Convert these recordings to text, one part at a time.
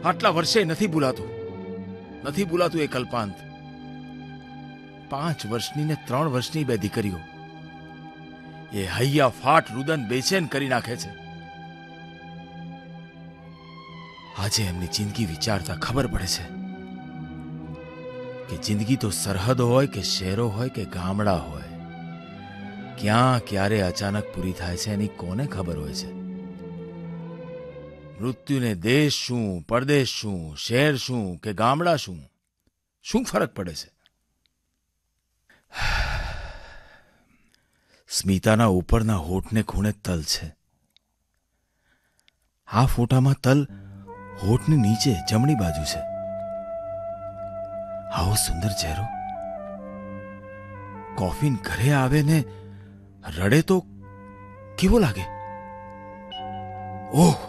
આટલા વર્ષે નથી ભૂલાતું એ કલ્પાંત. 5 વર્ષની ને 3 વર્ષની 2 દીકરીઓ, એ હૈયા ફાટ રુદન બેચેન કરી નાખે છે. આજે એમની જિંદગી વિચારતા ખબર પડે છે કે જિંદગી તો સરહદો હોય કે શહેરો હોય કે ગામડા હોય, ક્યાં ક્યારે અચાનક પૂરી થાય છે એની કોને ખબર હોય છે. મૃત્યુને દેશ શું, પરદેશ શું, શહેર શું કે ગામડા શું ફરક પડે છે? સ્મિતાના ઉપરના હોઠને ખૂણે તલ છે. આ ફોટામાં તલ હોઠની નીચે જમણી બાજુ છે. આવો સુંદર ચહેરો. કોફીન ઘરે આવે ને રડે તો કેવો લાગે? ઓહ,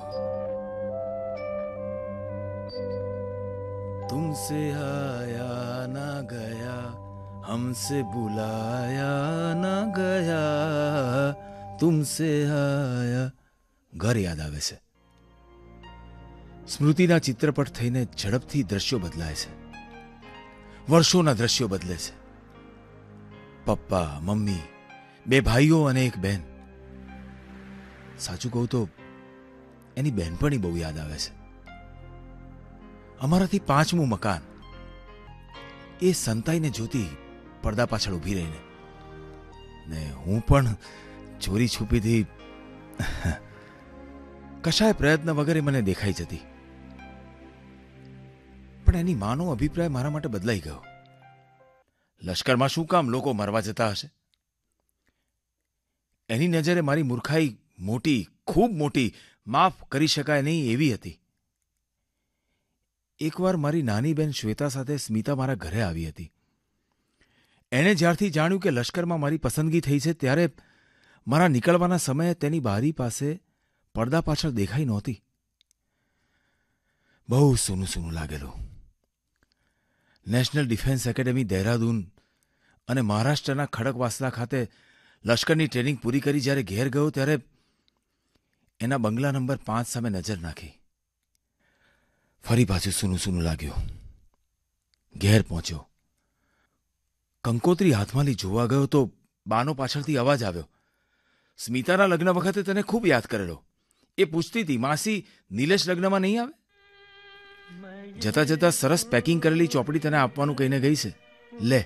तुमसे आया ना गया, हमसे बुलाया ना गया, तुमसे आया. ઘર યાદ આવે છે. સ્મૃતિના ચિત્રપટ થઈને ઝડપથી દ્રશ્યો બદલાય છે. વર્ષોના દ્રશ્યો બદલે છે. પપ્પા, મમ્મી, 2 ભાઈઓ અને 1 બહેન. સાચું કહું તો એની બહેનપણી બહુ યાદ આવે છે. અમારાથી 5મું મકાન. એ સંતાઈને જોતી પડદા પાછળ ઊભી રહીને, ને હું પણ ચોરી છુપીથી કશાય પ્રયત્ન વગર મને દેખાઈ જતી. પણ એની માનો અભિપ્રાય મારા માટે બદલાઈ ગયો. લશ્કરમાં શું કામ લોકો મરવા જતા હશે? એની નજરે મારી મૂર્ખાઈ મોટી, ખૂબ મોટી, માફ કરી શકાય નહીં એવી હતી. એકવાર મારી નાની બહેન શ્વેતા સાથે સ્મિતા મારા ઘરે આવી હતી. એણે જ્યારથી જાણ્યું કે લશ્કરમાં મારી પસંદગી થઈ છે ત્યારે મારા નીકળવાના સમયે તેની બારી પાસે પડદા પાછળ દેખાઈ નહોતી. બહુ સૂનું સૂનું લાગેલું. નેશનલ ડિફેન્સ એકેડેમી દહેરાદૂન અને મહારાષ્ટ્રના ખડકવાસલા ખાતે લશ્કરની ટ્રેનિંગ પૂરી કરી જ્યારે ઘેર ગયો ત્યારે એના બંગલા નંબર 5 સામે નજર નાખી. ફરી પાછું સૂનું સૂનું લાગ્યું. ઘેર પહોંચ્યો. કંકોત્રી હાથમાં લઈ જોવા ગયો તો બાનો પાછળથી અવાજ આવ્યો, સ્મિતાના લગ્ન વખતે તને ખૂબ યાદ કરેલો. એ પૂછતી હતી, માસી નિલેશ લગ્નમાં નહીં આવે? જતા જતા સરસ પેકિંગ કરેલી ચોપડી તને આપવાનું કહીને ગઈ છે. લે,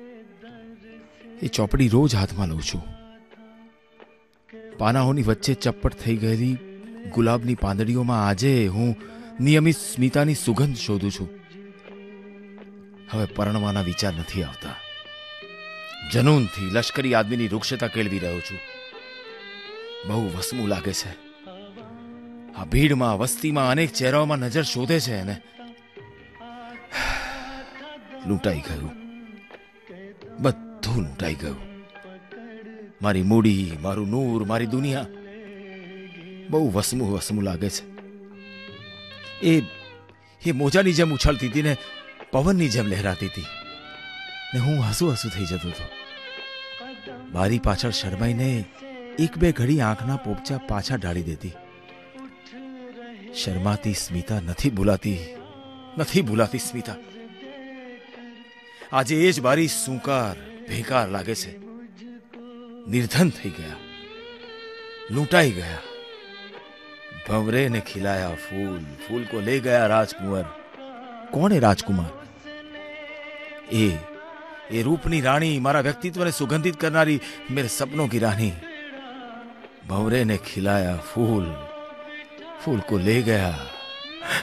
એ ચોપડી રોજ હાથમાં લઉં છું. પાનાઓની વચ્ચે ચપ્પટ થઈ ગયેલી ગુલાબની પાંદડીઓમાં આજે હું નિયમિત સ્મિતાની સુગંધ શોધું છું. હવે પરણવાના વિચાર નથી આવતા. જનૂનથી લશ્કરી આદમીની રૂક્ષતા કેળવી રહ્યો છું. બહુ વસમું લાગે છે. આ ભીડમાં, વસ્તીમાં અનેક ચહેરાઓમાં નજર શોધે છે એને. લૂંટાઈ ગયું, બધું લૂંટાઈ ગયું. મારી મૂડી, મારું નૂર, મારી દુનિયા. બહુ વસમું લાગે છે. એ મોજાની જેમ ઉછળતી હતી ને પવનની જેમ લહેરાતી હતી, ને હું હસું થઈ જતો હતો. બારી પાછળ શરમાઈને 1-2 ઘડી આંખના પોપચા પાછા ઢાળી દેતી. શરમાતી સ્મિતા નથી ભૂલાતી સ્મિતા. આજે એ જ બારી સૂંકાર, ભેકાર લાગે છે. નિર્ધન થઈ ગયા, લૂંટાઈ ગયા. ભંવરે ને ખिलाया फूल, फूल को ले गया राजकुंवर. કોણ એ રાજકુમાર? એ રૂપની રાણી, મારા વ્યક્તિત્વને સુગંધિત કરનારી, મેરે સપનોं की रानी. भंवरे ने खिलाया फूल, फूल को ले गया